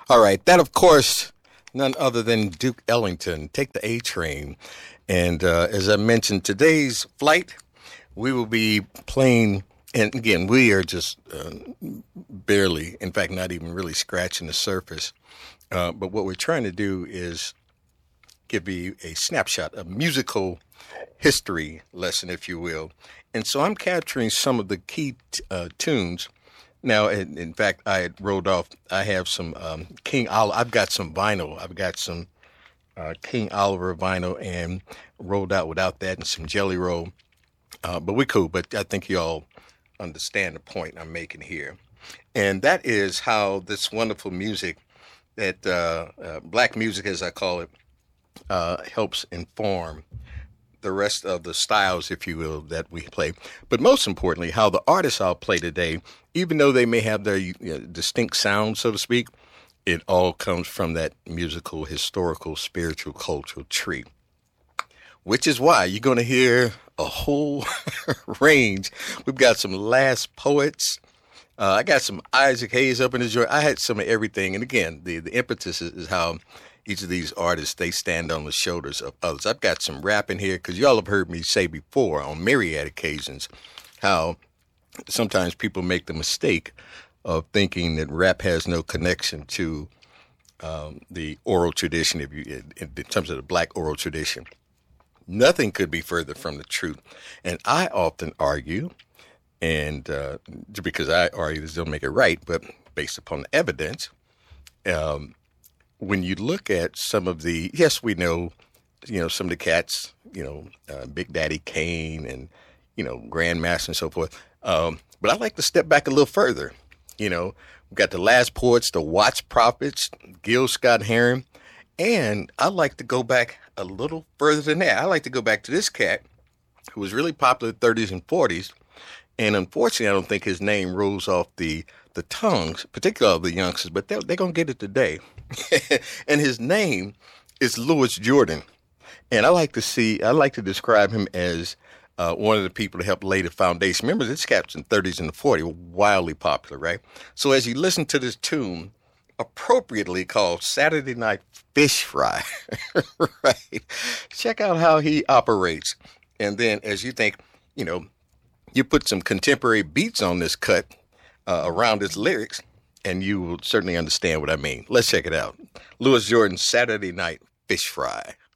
All right, that of course, none other than Duke Ellington. Take the A train. And as I mentioned, today's flight, we will be playing. And again, we are just barely, in fact, not even really scratching the surface. But what we're trying to do is give you a snapshot, a musical history lesson, if you will. And so I'm capturing some of the key tunes. Now, in fact, I had rolled off. I have some King Oliver. I've got some vinyl. I've got some King Oliver vinyl and rolled out without that and some Jelly Roll. But we're cool. But I think you all understand the point I'm making here. And that is how this wonderful music, that black music, as I call it, helps inform the rest of the styles, if you will, that we play. But most importantly, how the artists I'll play today, even though they may have their distinct sound, so to speak, it all comes from that musical, historical, spiritual, cultural tree. Which is why you're going to hear a whole range. We've got some Last Poets. I got some Isaac Hayes up in the joint. I had some of everything. And again, the impetus is how each of these artists, they stand on the shoulders of others. I've got some rap in here because y'all have heard me say before on myriad occasions how sometimes people make the mistake of thinking that rap has no connection to the oral tradition, if you, in terms of the black oral tradition. Nothing could be further from the truth. And I often argue, and because I argue this don't make it right, but based upon the evidence, when you look at some of the, yes, we know, some of the cats, Big Daddy Kane and, Grandmaster and so forth. But I like to step back a little further. We've got the Last Poets, the Watts Prophets, Gil Scott-Heron. And I like to go back a little further than that. I like to go back to this cat who was really popular in the 30s and 40s. And unfortunately, I don't think his name rolls off the tongues, particularly of the youngsters, but they're going to get it today. And his name is Louis Jordan. And I like to describe him as one of the people to help lay the foundation. Remember, this cat's in the 30s and the 40s, wildly popular, right? So as you listen to this tune, appropriately called Saturday Night Fish Fry, right? Check out how he operates. And then as you think, you put some contemporary beats on this cut around his lyrics, and you will certainly understand what I mean. Let's check it out. Louis Jordan, Saturday Night Fish Fry.